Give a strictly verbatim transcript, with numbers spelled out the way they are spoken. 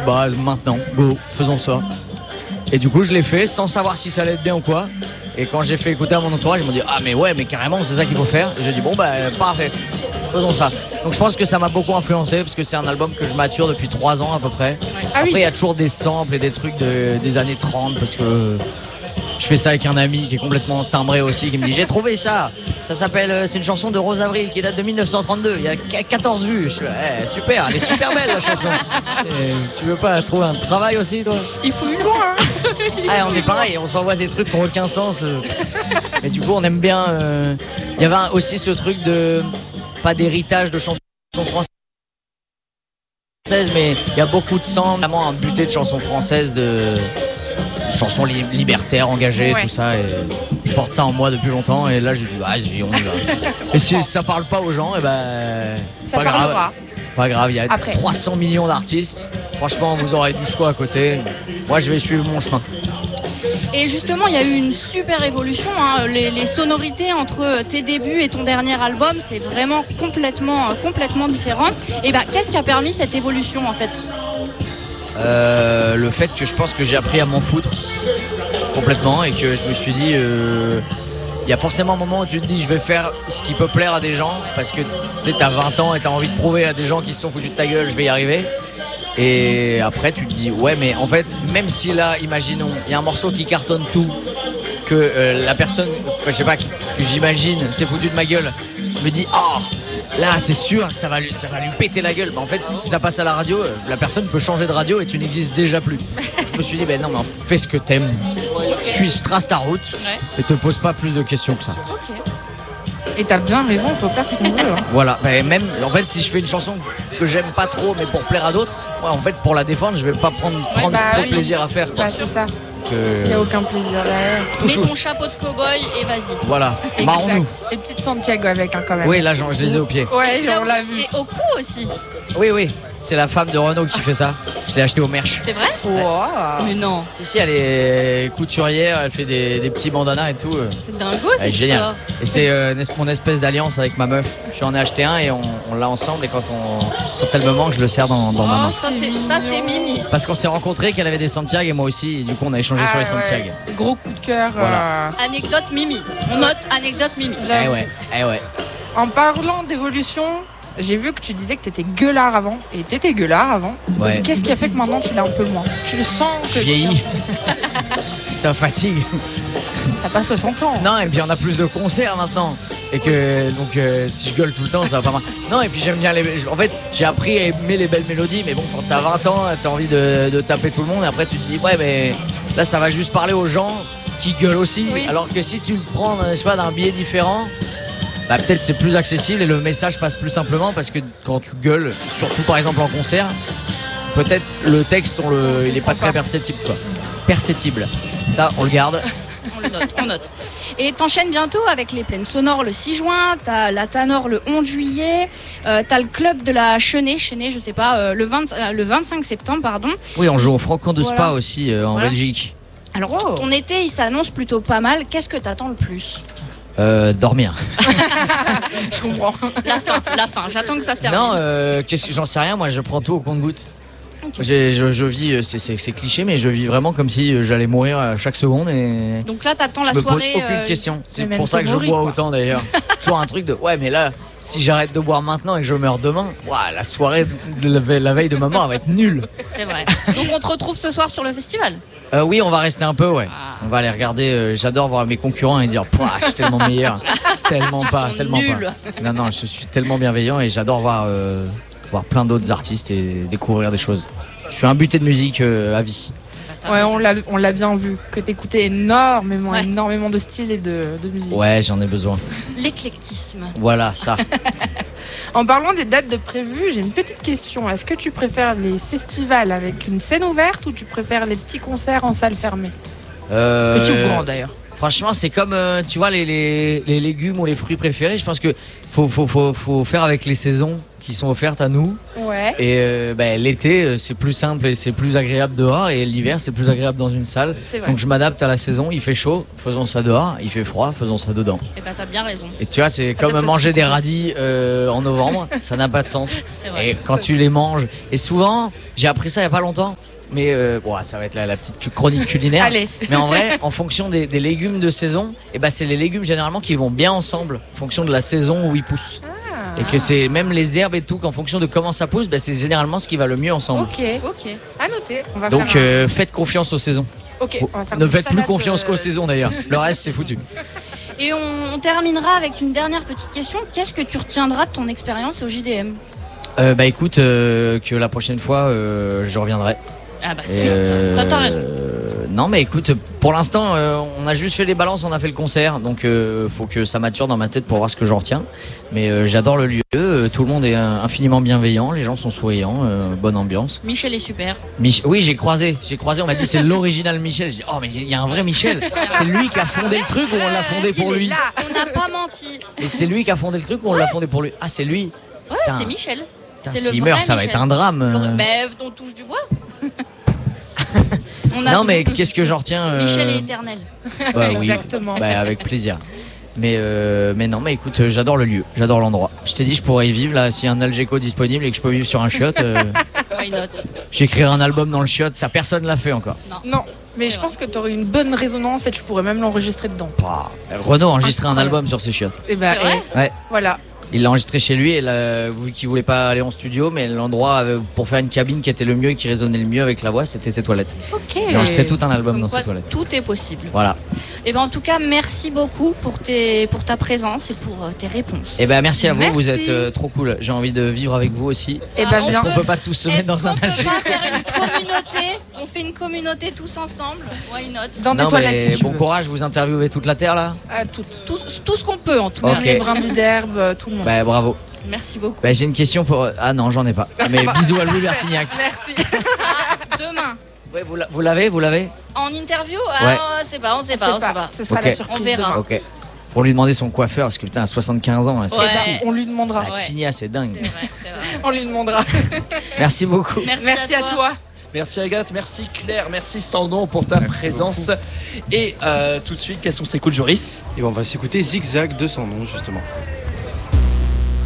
bah maintenant, go, faisons ça. Et du coup, je l'ai fait sans savoir si ça allait être bien ou quoi. Et quand j'ai fait écouter à mon entourage, ils m'ont dit ah mais ouais, mais carrément, c'est ça qu'il faut faire. Et j'ai dit bon bah parfait, faisons ça. Donc je pense que ça m'a beaucoup influencé parce que c'est un album que je mature depuis trois ans à peu près. Ah Après, il oui. y a toujours des samples et des trucs de, des années trente parce que je fais ça avec un ami qui est complètement timbré aussi, qui me dit j'ai trouvé ça. Ça s'appelle, euh, c'est une chanson de Rose Avril qui date de dix-neuf cent trente-deux. Il y a quatorze vues. Je fais, eh, super, elle est super belle la chanson. Et tu veux pas trouver un travail aussi toi? Il faut une loin. Hein. Ah, on est pareil, on s'envoie des trucs qui n'ont aucun sens. euh. Et du coup, on aime bien. euh, Il y avait un- aussi ce truc de. Pas d'héritage de chansons françaises, mais il y a beaucoup de sang, vraiment un buté de chansons françaises, de chansons li- libertaires, engagées, Ouais. tout ça. Et je porte ça en moi depuis longtemps. Et là, j'ai dit, vas-y, on y va. Et si ça parle pas aux gens, et ben. Ça pas grave. parlera. Pas grave, il y a Après. trois cents millions d'artistes. Franchement, vous aurez du choix à côté. Moi, je vais suivre mon chemin. Et justement, il y a eu une super évolution. Hein. Les, les sonorités entre tes débuts et ton dernier album, c'est vraiment complètement, complètement différent. Et ben, qu'est-ce qui a permis cette évolution en fait? Euh, le fait que je pense que j'ai appris à m'en foutre complètement et que je me suis dit euh, il y a forcément un moment où tu te dis je vais faire ce qui peut plaire à des gens parce que tu sais, t'as vingt ans et t'as envie de prouver à des gens qui se sont foutus de ta gueule je vais y arriver. Et après tu te dis ouais mais en fait même si là imaginons il y a un morceau qui cartonne tout, que euh, la personne enfin, je sais pas que j'imagine s'est foutu de ma gueule, je me dis oh là c'est sûr ça va lui, ça va lui péter la gueule. Bah, en fait si ça passe à la radio euh, la personne peut changer de radio et tu n'existes déjà plus. Je me suis dit ben non mais fais ce que t'aimes, suis, trace ta route Ouais. et te pose pas plus de questions que ça. Ok. Et t'as bien raison, il faut faire ce qu'on veut. Hein. Voilà, ben, même en fait si je fais une chanson que j'aime pas trop mais pour plaire à d'autres, ouais, en fait pour la défendre je vais pas prendre, prendre bah trop oui. de plaisir à faire quoi. Bah, c'est ça. Que- Il n'y a aucun plaisir derrière. Mets Touche. ton chapeau de cow-boy et vas-y. Voilà, Exact. marrons-nous. Les petites Santiago avec, hein, quand même. Oui là j'en- je les ai au pied. Ouais, on l'a vu. Et au cou aussi. Oui oui, c'est la femme de Renault qui fait ça. Je l'ai acheté au Merch. C'est vrai? Wow. Mais non. Si si elle est couturière, elle fait des, des petits bandanas et tout. euh. C'est dingo Elle est cette géniale. histoire. Et c'est euh, une es- mon espèce d'alliance avec ma meuf. Je lui en ai acheté un et on, on l'a ensemble et quand, on, quand elle me manque je le serre dans, dans ma main. Oh, ça c'est ça c'est Mimi. Parce qu'on s'est rencontrés, qu'elle avait des Santiago et moi aussi, et du coup on a échangé sur les Ah, ouais. Santiago. Gros coup de cœur. Voilà. euh, Anecdote Mimi. On note anecdote Mimi. Eh ouais, eh ouais. En parlant d'évolution, j'ai vu que tu disais que t'étais gueulard avant. Et t'étais gueulard avant. Ouais. Qu'est-ce qui a fait que maintenant tu l'as un peu moins? Tu le sens Je que vieillis. Ça fatigue. t'as pas soixante ans. Non, et puis on a plus de concerts maintenant. Et que donc euh, si je gueule tout le temps, ça va pas mal. Non, et puis j'aime bien les. En fait, j'ai appris à aimer les belles mélodies, mais bon, quand t'as vingt ans, t'as envie de, de taper tout le monde. Et après, tu te dis, ouais, mais là, ça va juste parler aux gens qui gueulent aussi. Oui. Alors que si tu le prends, je sais pas, d'un biais différent, bah peut-être c'est plus accessible et le message passe plus simplement parce que quand tu gueules, surtout par exemple en concert, peut-être le texte, on le, il est pas très perceptible, quoi. Perceptible. Ça, on le garde. On le note, on note. Et t'enchaînes bientôt avec les plaines sonores le six juin, t'as la Tanor le onze juillet, euh, t'as le club de la Chenée, Chenée, je sais pas, euh, le, vingt, euh, le vingt-cinq septembre, pardon. Oui, on joue au Francan de Spa Voilà. aussi euh, en Voilà. Belgique. Alors Oh. ton été il s'annonce plutôt pas mal, qu'est-ce que t'attends le plus? Euh, dormir. Je comprends. La fin, la fin, j'attends que ça se termine. Non, euh, qu'est-ce que- j'en sais rien, moi je prends tout au compte-goutte. Ok. J'ai- Je, je vis, euh, c'est, c'est- c'est cliché, mais je vis vraiment comme si euh, j'allais mourir à chaque seconde et Donc là t'attends je la me pose soirée. aucune euh, question. C'est memento pour ça que je mori, bois quoi. autant d'ailleurs. Toujours un truc de ouais, mais là, si j'arrête de boire maintenant et que je meurs demain, ouah, la soirée de la, ve- la veille de ma mort elle va être nulle. C'est vrai. Donc on te retrouve ce soir sur le festival. Euh, oui, on va rester un peu, ouais. Ah. On va aller regarder. euh, j'adore voir mes concurrents et dire, pouah, je suis tellement meilleur. tellement pas, sont tellement nuls. pas. Non, non, je suis tellement bienveillant et j'adore voir, euh, voir plein d'autres artistes et découvrir des choses. Je suis un buté de musique euh, à vie. Ouais, on l'a, on l'a bien vu. Que t'écoutais énormément, Ouais. énormément de styles et de, de musique. Ouais, j'en ai besoin. L'éclectisme. Voilà, ça. En parlant des dates de prévues, j'ai une petite question. Est-ce que tu préfères les festivals avec une scène ouverte ou tu préfères les petits concerts en salle fermée? Euh, Petit ou grand d'ailleurs? Franchement, c'est comme, euh, tu vois, les, les, les légumes ou les fruits préférés. Je pense que faut, faut, faut, faut faire avec les saisons qui sont offertes à nous. Ouais. Et euh, bah, l'été, c'est plus simple et c'est plus agréable dehors. Et l'hiver, c'est plus agréable dans une salle. C'est vrai. Donc je m'adapte à la saison. Il fait chaud, faisons ça dehors. Il fait froid, faisons ça dedans. Et bah t'as bien raison. Et tu vois, c'est comme Adaptation. manger des radis euh, en novembre. Ça n'a pas de sens. C'est vrai. Et quand tu les manges, et souvent, j'ai appris ça il y a pas longtemps. Mais euh, bon, ça va être la, la petite chronique culinaire. Allez. Mais en vrai, en fonction des, des légumes de saison, et ben c'est les légumes généralement qui vont bien ensemble, en fonction de la saison où ils poussent. Ah. Et que c'est même les herbes et tout, qu'en fonction de comment ça pousse, ben c'est généralement ce qui va le mieux ensemble. Ok. Ok. À noter. On va Donc faire un- euh, faites confiance aux saisons. Ok. on va faire Ne une faites plus salade, confiance euh, qu'aux saisons d'ailleurs. Le reste c'est foutu. Et on, on terminera avec une dernière petite question. Qu'est-ce que tu retiendras de ton expérience au J D M? Euh, bah écoute, euh, que la prochaine fois euh, je reviendrai. Ah bah c'est Et, bien ça. T'as- T'as raison. euh, non mais écoute, pour l'instant euh, on a juste fait les balances, on a fait le concert, donc euh, faut que ça mature dans ma tête pour voir ce que j'en retiens. Mais euh, j'adore le lieu, euh, tout le monde est euh, infiniment bienveillant, les gens sont souriants, euh, bonne ambiance. Michel est super. Mich- oui j'ai croisé, j'ai croisé, on m'a dit c'est l'original Michel. J'ai dit oh mais il y a un vrai Michel, c'est lui qui a fondé le truc ou on l'a fondé pour Il est lui? là. On n'a pas menti. Et c'est lui qui a fondé le truc ou on l'a fondé pour lui? Ah c'est lui. Ouais, Putain. c'est Michel. Putain, C'est le s'il vrai meurt ça va Michel. être un drame. Le- euh. Mais on touche du bois. On a Non tous- mais qu'est-ce que j'en retiens euh, Michel est éternel. bah, oui. Exactement. Bah, avec plaisir. Mais, euh, mais non, mais écoute, euh, j'adore le lieu, j'adore l'endroit. Je t'ai dit, je pourrais y vivre là. S'il y a un Algeco disponible et que je peux vivre sur un chiotte, euh, Why not? j'écrirai un album dans le chiotte. Ça, personne l'a fait encore. Non. Mais C'est je vrai. pense que tu aurais une bonne résonance et tu pourrais même l'enregistrer dedans. Pouah. Renaud a enregistré un Incroyable. album sur ses chiottes. Et bah, C'est vrai et Ouais. voilà. Il l'a enregistré chez lui et là, vu qu'il voulait pas aller en studio, mais l'endroit euh, pour faire une cabine qui était le mieux et qui résonnait le mieux avec la voix, c'était ses toilettes. Ok. Il a enregistré tout un album Comme dans quoi, ses toilettes. tout est possible. Voilà. Et ben en tout cas, merci beaucoup pour tes pour ta présence et pour euh, tes réponses. Et ben merci à vous, Merci. vous êtes euh, trop cool. J'ai envie de vivre avec vous aussi. Et Ah, bah, on viens. peut- On peut pas tous se mettre Est-ce dans un qu'on peut Algeco. pas faire une communauté? On fait une communauté tous ensemble. Why not? Dans des Non toilettes mais si tu bon veux. courage, vous interviewez toute la terre là. À toutes. Tout, tout ce qu'on peut en tout cas. Ok. Même les brindilles d'herbe, euh, tout le monde. Bah bravo. Merci beaucoup. Bah, j'ai une question pour. Ah non, j'en ai pas. Mais bisous à Louis Bertignac. Merci. À demain. Ouais, vous l'a- vous l'avez, vous l'avez. En interview? Ouais. Ah, on sait pas, on sait pas, on sait pas. Ce sera Ok. la surprise On verra. demain. Ok. Faut lui demander son coiffeur parce que putain, à soixante-quinze ans, hein, c'est Ouais. Eh ben, on lui demandera. la Ouais. tigna, c'est dingue. C'est vrai, c'est vrai. On lui demandera. Merci beaucoup. Merci, Merci à toi. Merci Agathe, merci Claire, merci Sandon pour ta Merci présence. Et euh, tout de suite, quels sont ces coups de Joris? Et ben on va s'écouter Zigzag de son nom justement.